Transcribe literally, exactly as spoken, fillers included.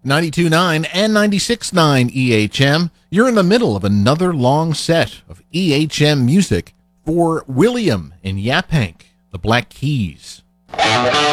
ninety-two point nine and ninety-six point nine E H M. You're in the middle of another long set of E H M music for William and Yaphank, the Black Keys.